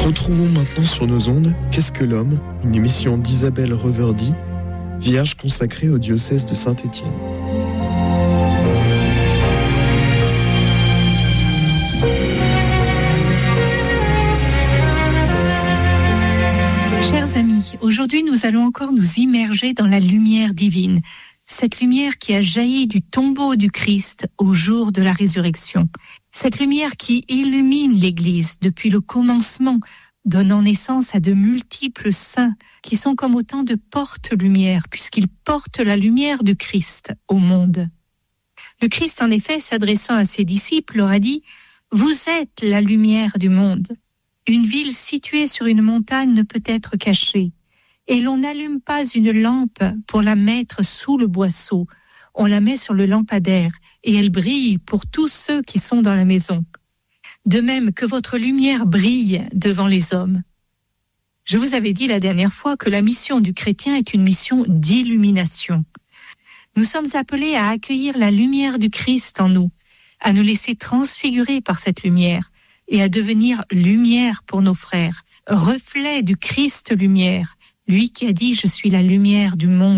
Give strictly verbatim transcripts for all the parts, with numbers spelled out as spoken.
Retrouvons maintenant sur nos ondes Qu'est-ce que l'homme, une émission d'Isabelle Reverdy, vierge consacrée au diocèse de Saint-Étienne. Chers amis, aujourd'hui nous allons encore nous immerger dans la lumière divine, cette lumière qui a jailli du tombeau du Christ au jour de la résurrection, cette lumière qui illumine l'Église depuis le commencement, donnant naissance à de multiples saints qui sont comme autant de porte-lumière puisqu'ils portent la lumière du Christ au monde. Le Christ en effet, s'adressant à ses disciples, leur a dit « Vous êtes la lumière du monde ». Une ville située sur une montagne ne peut être cachée, et l'on n'allume pas une lampe pour la mettre sous le boisseau, on la met sur le lampadaire, et elle brille pour tous ceux qui sont dans la maison. De même que votre lumière brille devant les hommes. Je vous avais dit la dernière fois que la mission du chrétien est une mission d'illumination. Nous sommes appelés à accueillir la lumière du Christ en nous, à nous laisser transfigurer par cette lumière, et à devenir lumière pour nos frères, reflet du Christ lumière, lui qui a dit « Je suis la lumière du monde ».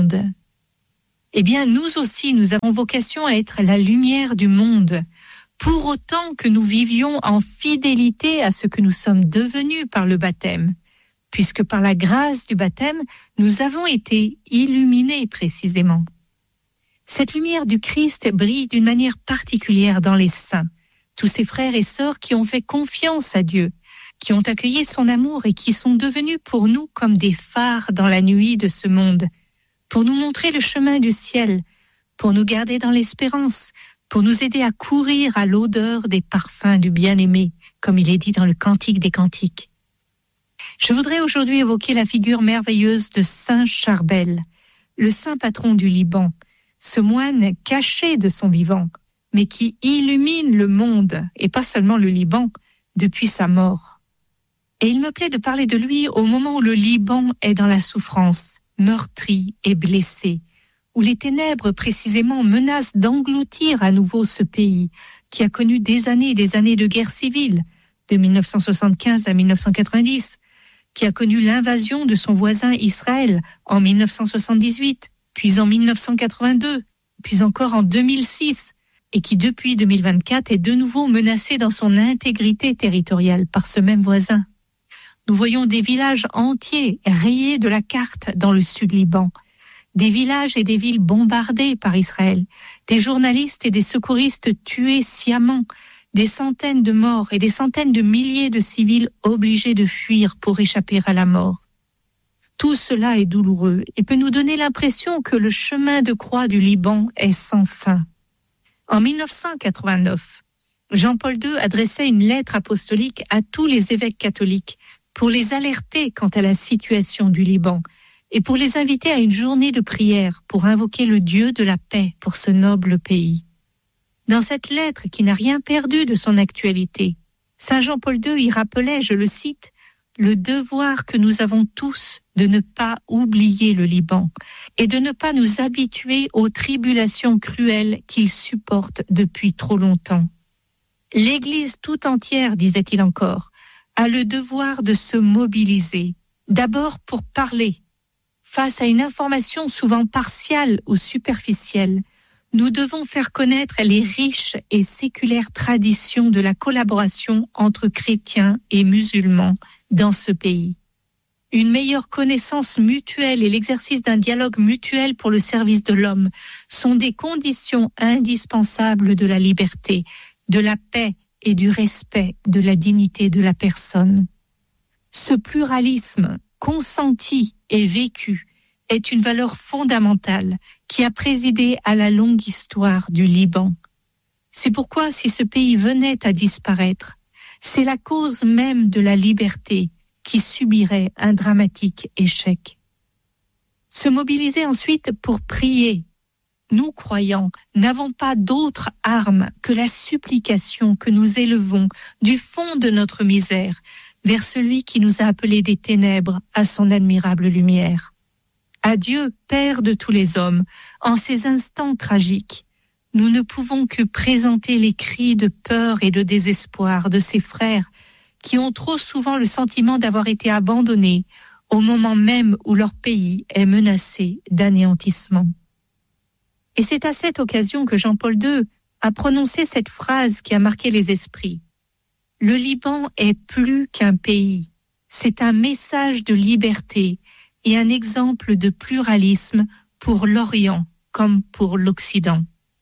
Eh bien, nous aussi, nous avons vocation à être la lumière du monde, pour autant que nous vivions en fidélité à ce que nous sommes devenus par le baptême, puisque par la grâce du baptême, nous avons été illuminés précisément. Cette lumière du Christ brille d'une manière particulière dans les saints, tous ces frères et sœurs qui ont fait confiance à Dieu, qui ont accueilli son amour et qui sont devenus pour nous comme des phares dans la nuit de ce monde, pour nous montrer le chemin du ciel, pour nous garder dans l'espérance, pour nous aider à courir à l'odeur des parfums du bien-aimé, comme il est dit dans le Cantique des Cantiques. Je voudrais aujourd'hui évoquer la figure merveilleuse de Saint Charbel, le saint patron du Liban, ce moine caché de son vivant, mais qui illumine le monde, et pas seulement le Liban, depuis sa mort. Et il me plaît de parler de lui au moment où le Liban est dans la souffrance, meurtri et blessé, où les ténèbres précisément menacent d'engloutir à nouveau ce pays, qui a connu des années et des années de guerre civile, de mille neuf cent soixante-quinze à mille neuf cent quatre-vingt-dix, qui a connu l'invasion de son voisin Israël en mille neuf cent soixante-dix-huit, puis en mille neuf cent quatre-vingt-deux, puis encore en deux mille six, et qui depuis deux mille vingt-quatre est de nouveau menacé dans son intégrité territoriale par ce même voisin. Nous voyons des villages entiers rayés de la carte dans le sud Liban, des villages et des villes bombardés par Israël, des journalistes et des secouristes tués sciemment, des centaines de morts et des centaines de milliers de civils obligés de fuir pour échapper à la mort. Tout cela est douloureux et peut nous donner l'impression que le chemin de croix du Liban est sans fin. En mille neuf cent quatre-vingt-neuf, Jean-Paul deux adressait une lettre apostolique à tous les évêques catholiques pour les alerter quant à la situation du Liban et pour les inviter à une journée de prière pour invoquer le Dieu de la paix pour ce noble pays. Dans cette lettre qui n'a rien perdu de son actualité, Saint Jean-Paul deux y rappelait, je le cite, « le devoir que nous avons tous de ne pas oublier le Liban et de ne pas nous habituer aux tribulations cruelles qu'il supporte depuis trop longtemps. L'Église tout entière, disait-il encore, a le devoir de se mobiliser, d'abord pour parler. Face à une information souvent partiale ou superficielle, nous devons faire connaître les riches et séculaires traditions de la collaboration entre chrétiens et musulmans dans ce pays. Une meilleure connaissance mutuelle et l'exercice d'un dialogue mutuel pour le service de l'homme sont des conditions indispensables de la liberté, de la paix et du respect de la dignité de la personne. Ce pluralisme consenti et vécu est une valeur fondamentale qui a présidé à la longue histoire du Liban. C'est pourquoi si ce pays venait à disparaître, c'est la cause même de la liberté qui subirait un dramatique échec. Se mobiliser ensuite pour prier. Nous, croyants, n'avons pas d'autre arme que la supplication que nous élevons du fond de notre misère vers celui qui nous a appelés des ténèbres à son admirable lumière. À Dieu, Père de tous les hommes, en ces instants tragiques, nous ne pouvons que présenter les cris de peur et de désespoir de ces frères qui ont trop souvent le sentiment d'avoir été abandonnés au moment même où leur pays est menacé d'anéantissement. Et c'est à cette occasion que Jean-Paul deux a prononcé cette phrase qui a marqué les esprits. Le Liban est plus qu'un pays, c'est un message de liberté et un exemple de pluralisme pour l'Orient comme pour l'Occident.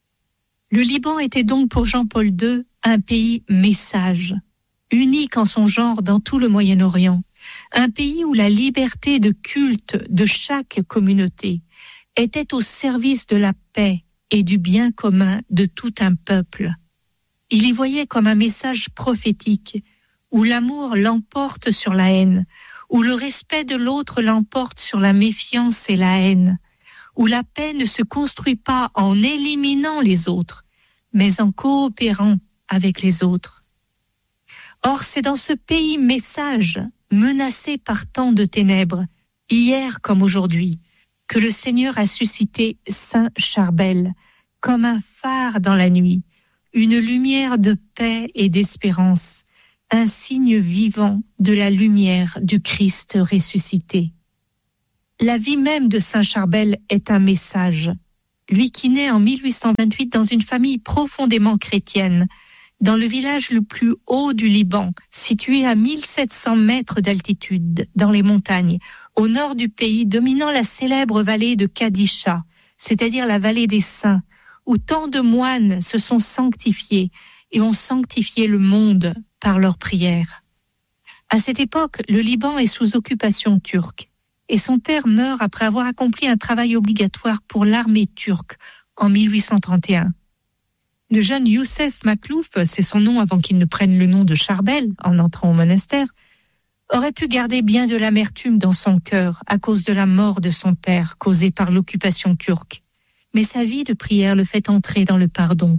Le Liban était donc pour Jean-Paul deux un pays message, unique en son genre dans tout le Moyen-Orient, un pays où la liberté de culte de chaque communauté était au service de la paix et du bien commun de tout un peuple. Il y voyait comme un message prophétique où l'amour l'emporte sur la haine, où le respect de l'autre l'emporte sur la méfiance et la haine, où la paix ne se construit pas en éliminant les autres, mais en coopérant avec les autres. Or, c'est dans ce pays message, menacé par tant de ténèbres, hier comme aujourd'hui, que le Seigneur a suscité Saint Charbel, comme un phare dans la nuit, une lumière de paix et d'espérance, un signe vivant de la lumière du Christ ressuscité. La vie même de Saint Charbel est un message. Lui qui naît en mille huit cent vingt-huit dans une famille profondément chrétienne, dans le village le plus haut du Liban, situé à mille sept cents mètres d'altitude, dans les montagnes, au nord du pays, dominant la célèbre vallée de Kadisha, c'est-à-dire la vallée des saints, où tant de moines se sont sanctifiés et ont sanctifié le monde par leurs prières. À cette époque, le Liban est sous occupation turque, et son père meurt après avoir accompli un travail obligatoire pour l'armée turque en mille huit cent trente et un. Le jeune Youssef Maklouf, c'est son nom avant qu'il ne prenne le nom de Charbel en entrant au monastère, aurait pu garder bien de l'amertume dans son cœur à cause de la mort de son père causée par l'occupation turque. Mais sa vie de prière le fait entrer dans le pardon.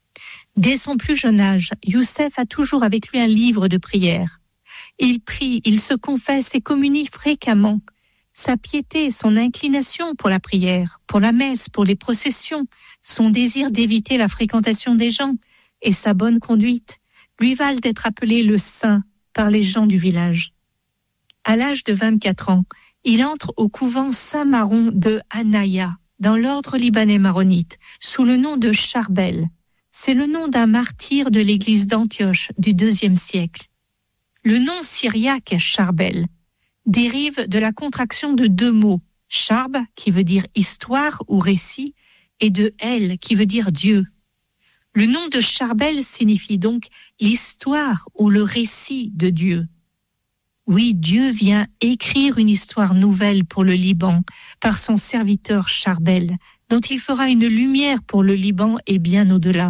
Dès son plus jeune âge, Youssef a toujours avec lui un livre de prière. Il prie, il se confesse et communie fréquemment. Sa piété, son inclination pour la prière, pour la messe, pour les processions, son désir d'éviter la fréquentation des gens et sa bonne conduite lui valent d'être appelé le saint par les gens du village. À l'âge de vingt-quatre ans, il entre au couvent Saint-Maron de Anaya, dans l'ordre libanais maronite, sous le nom de Charbel. C'est le nom d'un martyr de l'église d'Antioche du deuxième siècle. Le nom syriaque Charbel dérive de la contraction de deux mots, Charb, qui veut dire histoire ou récit, et de El, qui veut dire Dieu. Le nom de Charbel signifie donc l'histoire ou le récit de Dieu. Oui, Dieu vient écrire une histoire nouvelle pour le Liban par son serviteur Charbel, dont il fera une lumière pour le Liban et bien au-delà.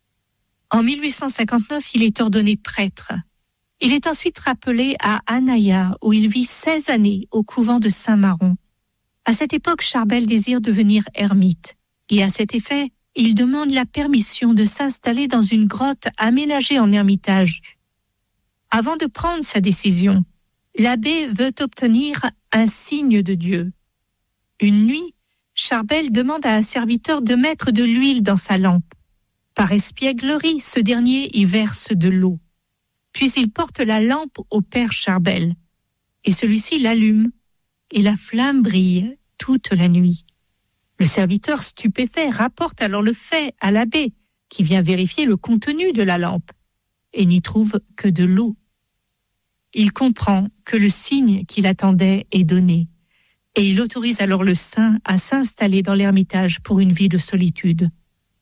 En mille huit cent cinquante-neuf, il est ordonné prêtre. Il est ensuite rappelé à Anaya, où il vit seize années au couvent de Saint-Maron. À cette époque, Charbel désire devenir ermite, et à cet effet, il demande la permission de s'installer dans une grotte aménagée en ermitage. Avant de prendre sa décision, l'abbé veut obtenir un signe de Dieu. Une nuit, Charbel demande à un serviteur de mettre de l'huile dans sa lampe. Par espièglerie, ce dernier y verse de l'eau. Puis il porte la lampe au père Charbel, et celui-ci l'allume, et la flamme brille toute la nuit. Le serviteur stupéfait rapporte alors le fait à l'abbé, qui vient vérifier le contenu de la lampe, et n'y trouve que de l'eau. Il comprend que le signe qu'il attendait est donné, et il autorise alors le saint à s'installer dans l'ermitage pour une vie de solitude.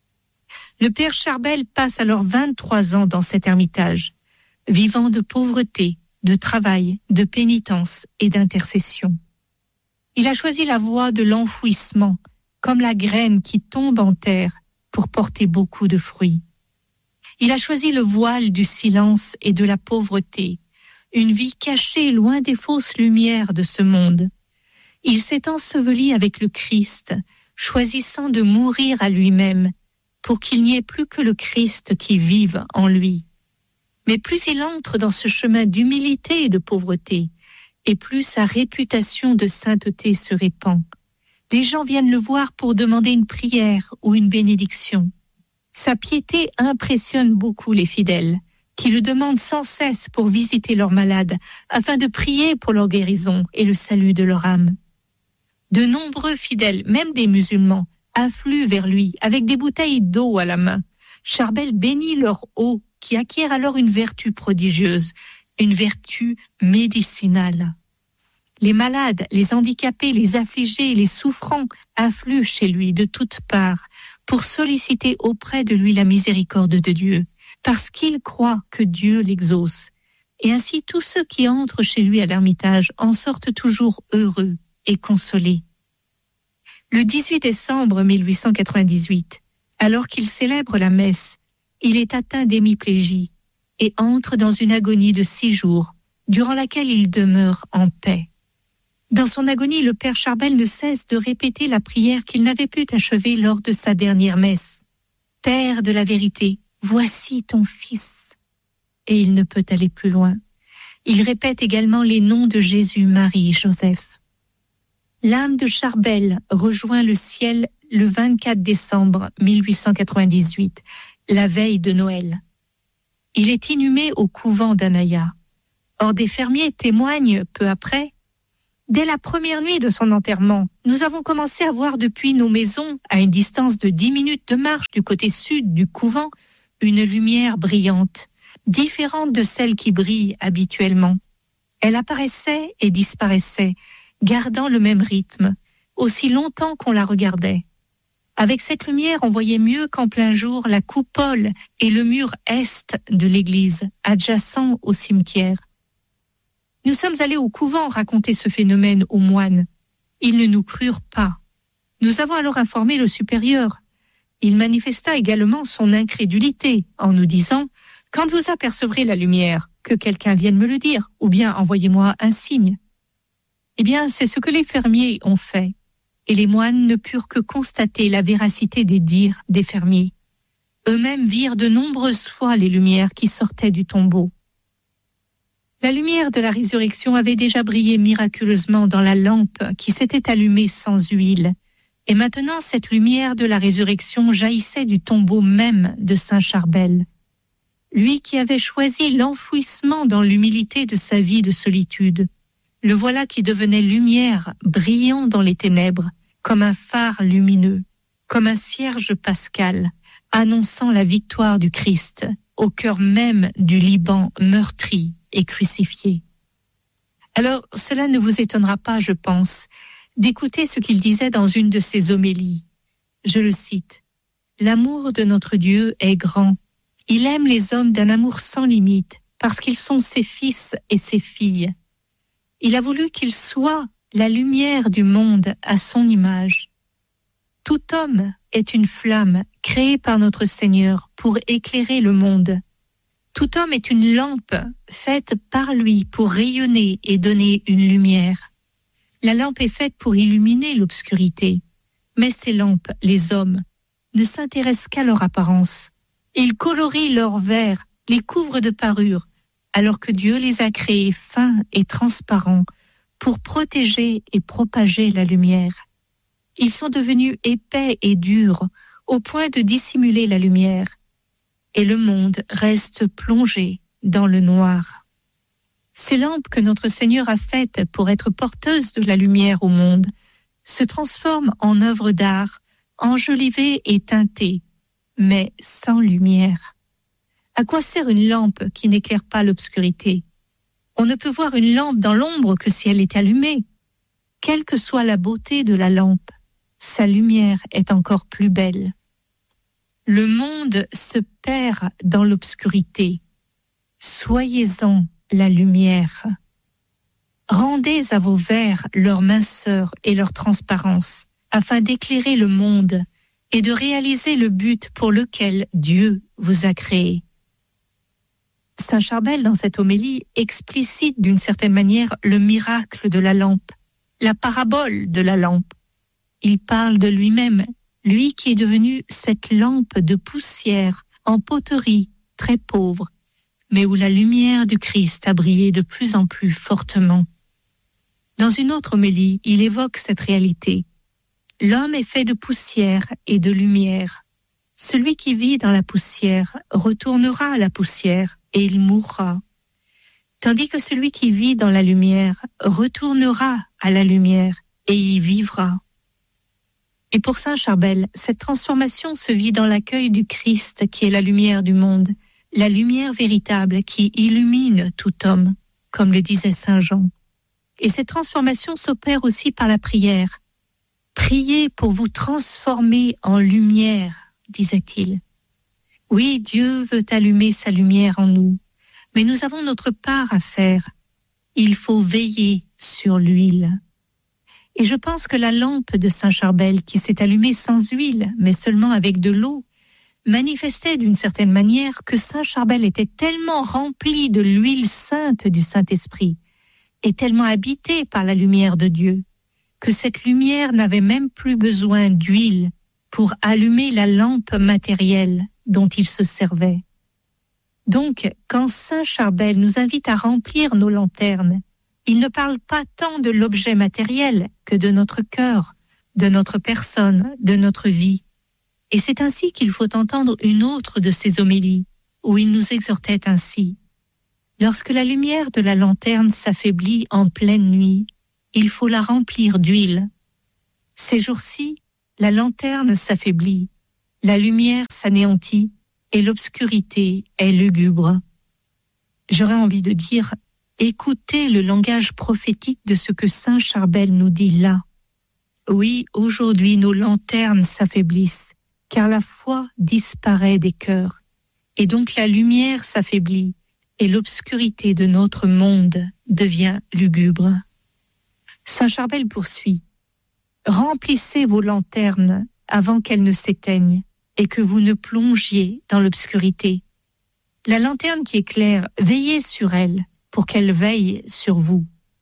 Le père Charbel passe alors vingt-trois ans dans cet ermitage, vivant de pauvreté, de travail, de pénitence et d'intercession. Il a choisi la voie de l'enfouissement, comme la graine qui tombe en terre pour porter beaucoup de fruits. Il a choisi le voile du silence et de la pauvreté, une vie cachée loin des fausses lumières de ce monde. Il s'est enseveli avec le Christ, choisissant de mourir à lui-même, pour qu'il n'y ait plus que le Christ qui vive en lui. Mais plus il entre dans ce chemin d'humilité et de pauvreté, et plus sa réputation de sainteté se répand. Les gens viennent le voir pour demander une prière ou une bénédiction. Sa piété impressionne beaucoup les fidèles, qui le demandent sans cesse pour visiter leurs malades, afin de prier pour leur guérison et le salut de leur âme. De nombreux fidèles, même des musulmans, affluent vers lui avec des bouteilles d'eau à la main. Charbel bénit leur eau, qui acquiert alors une vertu prodigieuse, une vertu médicinale. Les malades, les handicapés, les affligés, les souffrants affluent chez lui de toutes parts pour solliciter auprès de lui la miséricorde de Dieu, parce qu'ils croient que Dieu l'exauce. Et ainsi tous ceux qui entrent chez lui à l'Ermitage en sortent toujours heureux et consolés. Le dix-huit décembre mille huit cent quatre-vingt-dix-huit, alors qu'il célèbre la messe, il est atteint d'hémiplégie et entre dans une agonie de six jours, durant laquelle il demeure en paix. Dans son agonie, le père Charbel ne cesse de répéter la prière qu'il n'avait pu achever lors de sa dernière messe. « Père de la vérité, voici ton fils. » Et il ne peut aller plus loin. Il répète également les noms de Jésus, Marie, Joseph. L'âme de Charbel rejoint le ciel le vingt-quatre décembre mille huit cent quatre-vingt-dix-huit, la veille de Noël. Il est inhumé au couvent d'Anaya. Or, des fermiers témoignent peu après. Dès la première nuit de son enterrement, nous avons commencé à voir depuis nos maisons, à une distance de dix minutes de marche du côté sud du couvent, une lumière brillante, différente de celle qui brille habituellement. Elle apparaissait et disparaissait, gardant le même rythme, aussi longtemps qu'on la regardait. Avec cette lumière, on voyait mieux qu'en plein jour la coupole et le mur est de l'église, adjacent au cimetière. Nous sommes allés au couvent raconter ce phénomène aux moines. Ils ne nous crurent pas. Nous avons alors informé le supérieur. Il manifesta également son incrédulité en nous disant « Quand vous apercevrez la lumière, que quelqu'un vienne me le dire, ou bien envoyez-moi un signe. » Eh bien, c'est ce que les fermiers ont fait. Et les moines ne purent que constater la véracité des dires des fermiers. Eux-mêmes virent de nombreuses fois les lumières qui sortaient du tombeau. La lumière de la résurrection avait déjà brillé miraculeusement dans la lampe qui s'était allumée sans huile. Et maintenant, cette lumière de la résurrection jaillissait du tombeau même de Saint Charbel. Lui qui avait choisi l'enfouissement dans l'humilité de sa vie de solitude. Le voilà qui devenait lumière, brillant dans les ténèbres, comme un phare lumineux, comme un cierge pascal, annonçant la victoire du Christ, au cœur même du Liban meurtri et crucifié. Alors, cela ne vous étonnera pas, je pense, d'écouter ce qu'il disait dans une de ses homélies. Je le cite. « L'amour de notre Dieu est grand. Il aime les hommes d'un amour sans limite, parce qu'ils sont ses fils et ses filles. Il a voulu qu'ils soient la lumière du monde à son image. Tout homme est une flamme créée par notre Seigneur pour éclairer le monde. Tout homme est une lampe faite par lui pour rayonner et donner une lumière. La lampe est faite pour illuminer l'obscurité, mais ces lampes, les hommes, ne s'intéressent qu'à leur apparence. Ils colorient leurs verres, les couvrent de parures, alors que Dieu les a créés fins et transparents pour protéger et propager la lumière. Ils sont devenus épais et durs au point de dissimuler la lumière, et le monde reste plongé dans le noir. Ces lampes que notre Seigneur a faites pour être porteuses de la lumière au monde se transforment en œuvres d'art, enjolivées et teintées, mais sans lumière. À quoi sert une lampe qui n'éclaire pas l'obscurité? On ne peut voir une lampe dans l'ombre que si elle est allumée. Quelle que soit la beauté de la lampe, sa lumière est encore plus belle. Le monde se perd dans l'obscurité. Soyez-en la lumière. Rendez à vos verres leur minceur et leur transparence, afin d'éclairer le monde et de réaliser le but pour lequel Dieu vous a créé. Saint Charbel, dans cette homélie, explicite d'une certaine manière le miracle de la lampe, la parabole de la lampe. Il parle de lui-même, lui qui est devenu cette lampe de poussière en poterie très pauvre, mais où la lumière du Christ a brillé de plus en plus fortement. Dans une autre homélie, il évoque cette réalité. L'homme est fait de poussière et de lumière. Celui qui vit dans la poussière retournera à la poussière. et il mourra, tandis que celui qui vit dans la lumière retournera à la lumière et y vivra. Et pour saint Charbel, cette transformation se vit dans l'accueil du Christ qui est la lumière du monde, la lumière véritable qui illumine tout homme, comme le disait saint Jean. Et cette transformation s'opère aussi par la prière. Priez pour vous transformer en lumière, disait-il. Oui, Dieu veut allumer sa lumière en nous, mais nous avons notre part à faire. Il faut veiller sur l'huile. Et je pense que la lampe de saint Charbel, qui s'est allumée sans huile, mais seulement avec de l'eau, manifestait d'une certaine manière que saint Charbel était tellement rempli de l'huile sainte du Saint-Esprit et tellement habité par la lumière de Dieu, que cette lumière n'avait même plus besoin d'huile pour allumer la lampe matérielle dont il se servait. Donc, quand saint Charbel nous invite à remplir nos lanternes, il ne parle pas tant de l'objet matériel que de notre cœur, de notre personne, de notre vie. Et c'est ainsi qu'il faut entendre une autre de ses homélies, où il nous exhortait ainsi. Lorsque la lumière de la lanterne s'affaiblit en pleine nuit, il faut la remplir d'huile. Ces jours-ci, la lanterne s'affaiblit, la lumière s'anéantit et l'obscurité est lugubre. J'aurais envie de dire, écoutez le langage prophétique de ce que saint Charbel nous dit là. Oui, aujourd'hui nos lanternes s'affaiblissent, car la foi disparaît des cœurs, et donc la lumière s'affaiblit, et l'obscurité de notre monde devient lugubre. Saint Charbel poursuit. Remplissez vos lanternes avant qu'elles ne s'éteignent et que vous ne plongiez dans l'obscurité. La lanterne qui éclaire, veillez sur elle pour qu'elle veille sur vous.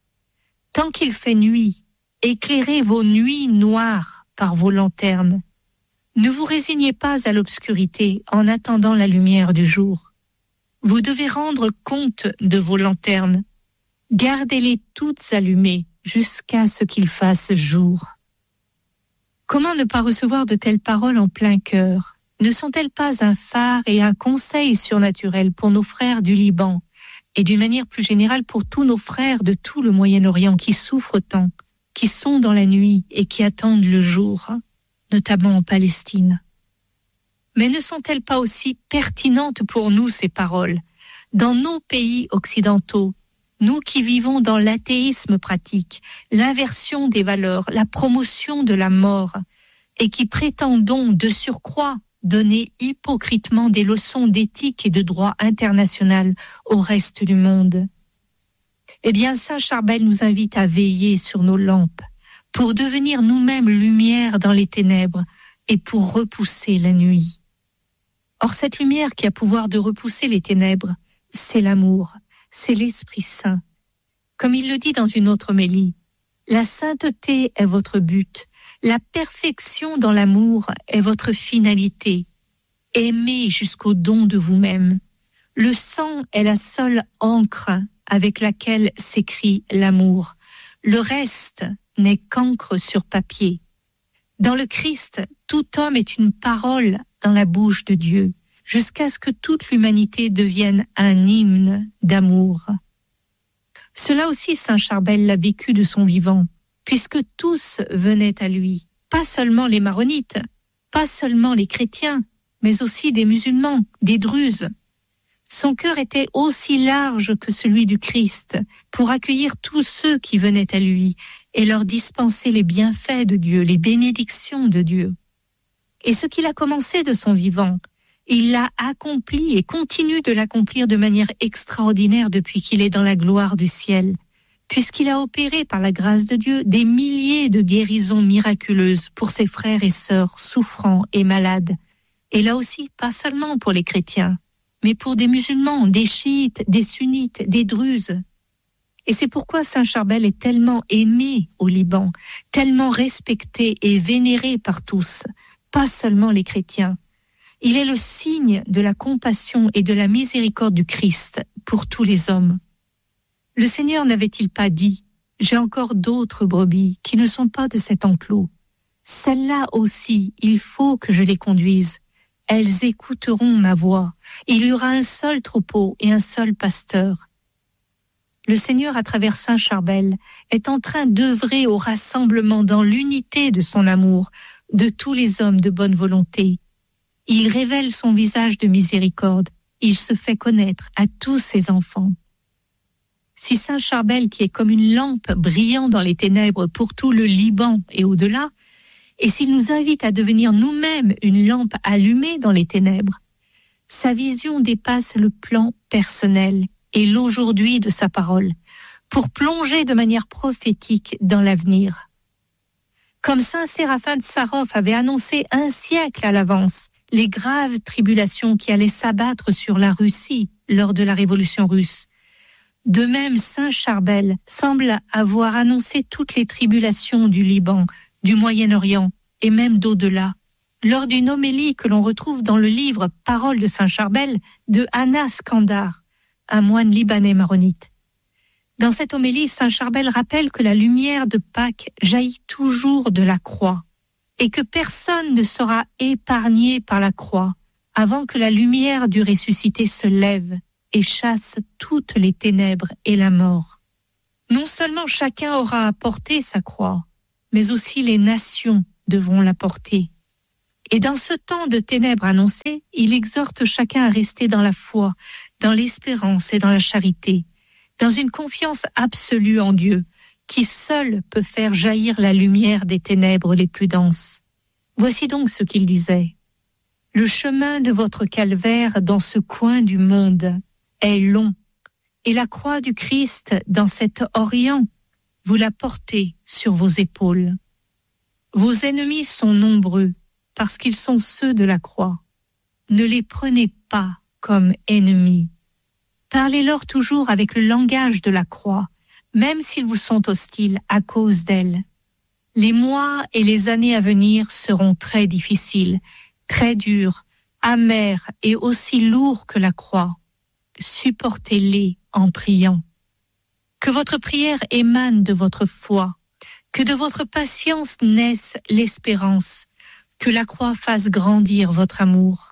Tant qu'il fait nuit, éclairez vos nuits noires par vos lanternes. Ne vous résignez pas à l'obscurité en attendant la lumière du jour. Vous devez rendre compte de vos lanternes. Gardez-les toutes allumées jusqu'à ce qu'il fasse jour. Comment ne pas recevoir de telles paroles en plein cœur? Ne sont-elles pas un phare et un conseil surnaturel pour nos frères du Liban et d'une manière plus générale pour tous nos frères de tout le Moyen-Orient qui souffrent tant, qui sont dans la nuit et qui attendent le jour, notamment en Palestine? Mais ne sont-elles pas aussi pertinentes pour nous, ces paroles, dans nos pays occidentaux, nous qui vivons dans l'athéisme pratique, l'inversion des valeurs, la promotion de la mort, et qui prétendons de surcroît donner hypocritement des leçons d'éthique et de droit international au reste du monde? Eh bien, saint Charbel nous invite à veiller sur nos lampes, pour devenir nous-mêmes lumière dans les ténèbres et pour repousser la nuit. Or, cette lumière qui a pouvoir de repousser les ténèbres, c'est l'amour, c'est l'Esprit Saint. Comme il le dit dans une autre homélie, la sainteté est votre but, la perfection dans l'amour est votre finalité. Aimez jusqu'au don de vous-même. Le sang est la seule encre avec laquelle s'écrit l'amour. Le reste n'est qu'encre sur papier. Dans le Christ, tout homme est une parole dans la bouche de Dieu, jusqu'à ce que toute l'humanité devienne un hymne d'amour. Cela aussi, saint Charbel l'a vécu de son vivant, puisque tous venaient à lui, pas seulement les maronites, pas seulement les chrétiens, mais aussi des musulmans, des druzes. Son cœur était aussi large que celui du Christ pour accueillir tous ceux qui venaient à lui et leur dispenser les bienfaits de Dieu, les bénédictions de Dieu. Et ce qu'il a commencé de son vivant, il l'a accompli et continue de l'accomplir de manière extraordinaire depuis qu'il est dans la gloire du ciel, puisqu'il a opéré par la grâce de Dieu des milliers de guérisons miraculeuses pour ses frères et sœurs souffrants et malades. Et là aussi, pas seulement pour les chrétiens, mais pour des musulmans, des chiites, des sunnites, des druzes. Et c'est pourquoi saint Charbel est tellement aimé au Liban, tellement respecté et vénéré par tous, pas seulement les chrétiens. Il est le signe de la compassion et de la miséricorde du Christ pour tous les hommes. Le Seigneur n'avait-il pas dit « J'ai encore d'autres brebis qui ne sont pas de cet enclos. Celles-là aussi, il faut que je les conduise, elles écouteront ma voix. Il y aura un seul troupeau et un seul pasteur. Le Seigneur, à travers Saint Charbel, est en train d'œuvrer au rassemblement dans l'unité de son amour de tous les hommes de bonne volonté. Il révèle son visage de miséricorde. Il se fait connaître à tous ses enfants. Si Saint Charbel, qui est comme une lampe brillant dans les ténèbres pour tout le Liban et au-delà, et s'il nous invite à devenir nous-mêmes une lampe allumée dans les ténèbres, sa vision dépasse le plan personnel et l'aujourd'hui de sa parole, pour plonger de manière prophétique dans l'avenir. Comme Saint Séraphin de Sarov avait annoncé un siècle à l'avance les graves tribulations qui allaient s'abattre sur la Russie lors de la Révolution russe, de même Saint Charbel semble avoir annoncé toutes les tribulations du Liban, du Moyen-Orient et même d'au-delà, lors d'une homélie que l'on retrouve dans le livre Paroles de Saint Charbel de Anna Skandar, un moine libanais maronite. Dans cette homélie, Saint Charbel rappelle que la lumière de Pâques jaillit toujours de la croix et que personne ne sera épargné par la croix avant que la lumière du ressuscité se lève et chasse toutes les ténèbres et la mort. Non seulement chacun aura à porter sa croix, mais aussi les nations devront la porter. Et dans ce temps de ténèbres annoncé, il exhorte chacun à rester dans la foi, dans l'espérance et dans la charité, dans une confiance absolue en Dieu, qui seul peut faire jaillir la lumière des ténèbres les plus denses. Voici donc ce qu'il disait. Le chemin de votre calvaire dans ce coin du monde est long, et la croix du Christ dans cet Orient, vous la portez sur vos épaules. Vos ennemis sont nombreux, parce qu'ils sont ceux de la croix. Ne les prenez pas comme ennemis. Parlez-leur toujours avec le langage de la croix, même s'ils vous sont hostiles à cause d'elle. Les mois et les années à venir seront très difficiles, très durs, amers et aussi lourds que la croix. Supportez-les en priant. Que votre prière émane de votre foi, que de votre patience naisse l'espérance, que la croix fasse grandir votre amour.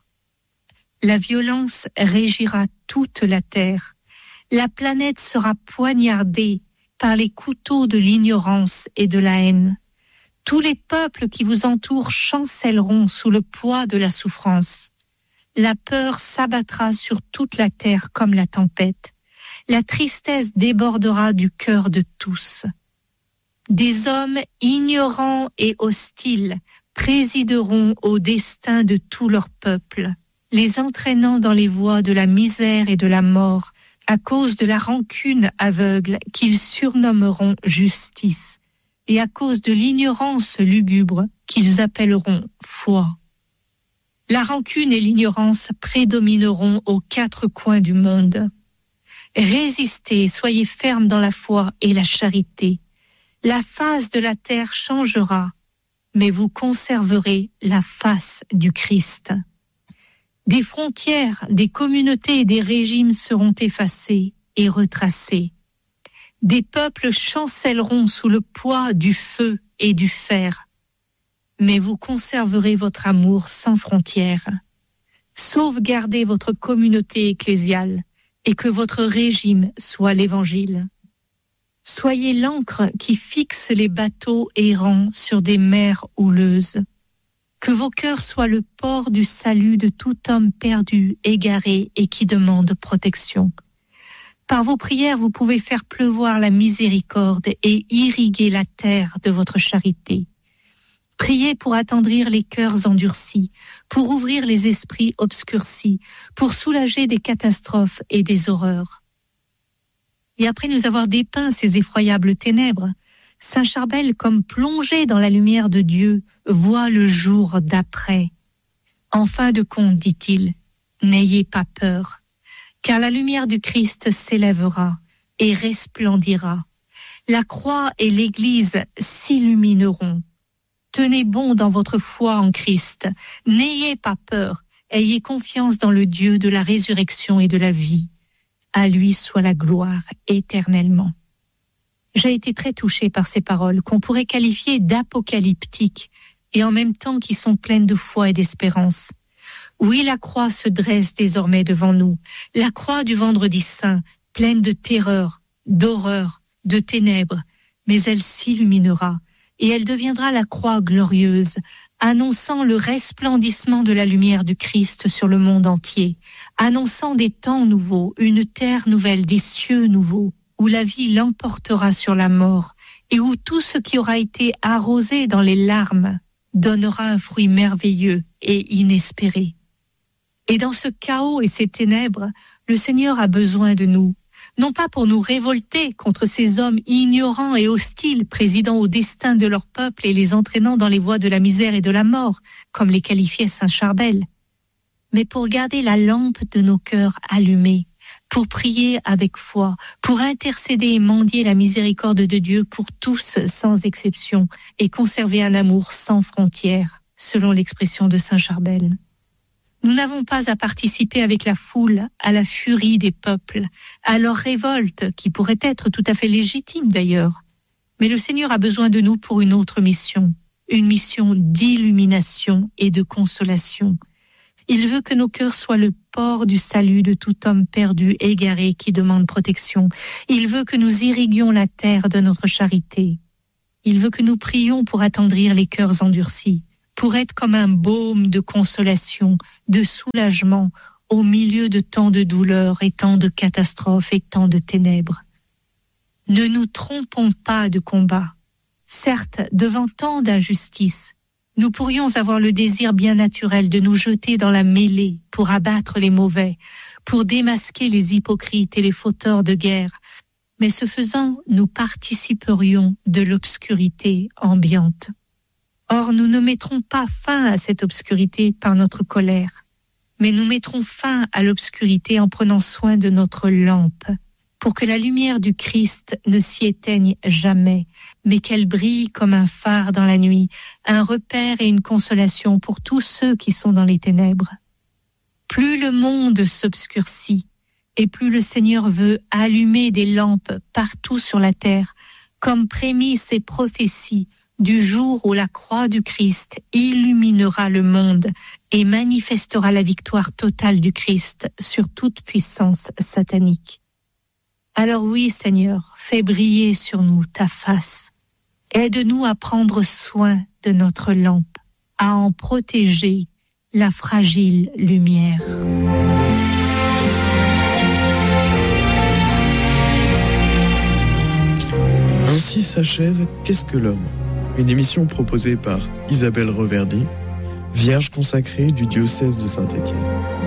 La violence régira toute la terre. La planète sera poignardée par les couteaux de l'ignorance et de la haine. Tous les peuples qui vous entourent chancelleront sous le poids de la souffrance. La peur s'abattra sur toute la terre comme la tempête. La tristesse débordera du cœur de tous. Des hommes ignorants et hostiles présideront au destin de tout leur peuple, les entraînant dans les voies de la misère et de la mort à cause de la rancune aveugle qu'ils surnommeront justice et à cause de l'ignorance lugubre qu'ils appelleront foi. La rancune et l'ignorance prédomineront aux quatre coins du monde. Résistez, soyez fermes dans la foi et la charité. La face de la terre changera, mais vous conserverez la face du Christ. Des frontières, des communautés et des régimes seront effacés et retracés. Des peuples chancelleront sous le poids du feu et du fer, mais vous conserverez votre amour sans frontières. Sauvegardez votre communauté ecclésiale et que votre régime soit l'Évangile. Soyez l'encre qui fixe les bateaux errants sur des mers houleuses. Que vos cœurs soient le port du salut de tout homme perdu, égaré et qui demande protection. Par vos prières, vous pouvez faire pleuvoir la miséricorde et irriguer la terre de votre charité. Priez pour attendrir les cœurs endurcis, pour ouvrir les esprits obscurcis, pour soulager des catastrophes et des horreurs. Et après nous avoir dépeint ces effroyables ténèbres, Saint Charbel, comme plongé dans la lumière de Dieu, voit le jour d'après. En fin de compte, dit-il, n'ayez pas peur, car la lumière du Christ s'élèvera et resplendira. La croix et l'Église s'illumineront. Tenez bon dans votre foi en Christ. N'ayez pas peur. Ayez confiance dans le Dieu de la résurrection et de la vie. À lui soit la gloire éternellement. J'ai été très touchée par ces paroles qu'on pourrait qualifier d'apocalyptiques et en même temps qui sont pleines de foi et d'espérance. Oui, la croix se dresse désormais devant nous, la croix du vendredi saint, pleine de terreur, d'horreur, de ténèbres, mais elle s'illuminera et elle deviendra la croix glorieuse, annonçant le resplendissement de la lumière du Christ sur le monde entier, annonçant des temps nouveaux, une terre nouvelle, des cieux nouveaux, où la vie l'emportera sur la mort et où tout ce qui aura été arrosé dans les larmes donnera un fruit merveilleux et inespéré. Et dans ce chaos et ces ténèbres, le Seigneur a besoin de nous, non pas pour nous révolter contre ces hommes ignorants et hostiles présidant au destin de leur peuple et les entraînant dans les voies de la misère et de la mort, comme les qualifiait saint Charbel, mais pour garder la lampe de nos cœurs allumée, pour prier avec foi, pour intercéder et mendier la miséricorde de Dieu pour tous sans exception et conserver un amour sans frontières, selon l'expression de saint Charbel. Nous n'avons pas à participer avec la foule à la furie des peuples, à leur révolte, qui pourrait être tout à fait légitime d'ailleurs. Mais le Seigneur a besoin de nous pour une autre mission, une mission d'illumination et de consolation. Il veut que nos cœurs soient le port du salut de tout homme perdu, égaré, qui demande protection. Il veut que nous irriguions la terre de notre charité. Il veut que nous prions pour attendrir les cœurs endurcis, pour être comme un baume de consolation, de soulagement, au milieu de tant de douleurs et tant de catastrophes et tant de ténèbres. Ne nous trompons pas de combat. Certes, devant tant d'injustices, nous pourrions avoir le désir bien naturel de nous jeter dans la mêlée pour abattre les mauvais, pour démasquer les hypocrites et les fauteurs de guerre, mais ce faisant, nous participerions de l'obscurité ambiante. Or, nous ne mettrons pas fin à cette obscurité par notre colère, mais nous mettrons fin à l'obscurité en prenant soin de notre lampe, pour que la lumière du Christ ne s'y éteigne jamais, mais qu'elle brille comme un phare dans la nuit, un repère et une consolation pour tous ceux qui sont dans les ténèbres. Plus le monde s'obscurcit, et plus le Seigneur veut allumer des lampes partout sur la terre, comme prémices et prophéties du jour où la croix du Christ illuminera le monde et manifestera la victoire totale du Christ sur toute puissance satanique. Alors oui, Seigneur, fais briller sur nous ta face. Aide-nous à prendre soin de notre lampe, à en protéger la fragile lumière. Ainsi s'achève Qu'est-ce que l'homme ? Une émission proposée par Isabelle Reverdy, vierge consacrée du diocèse de Saint-Étienne.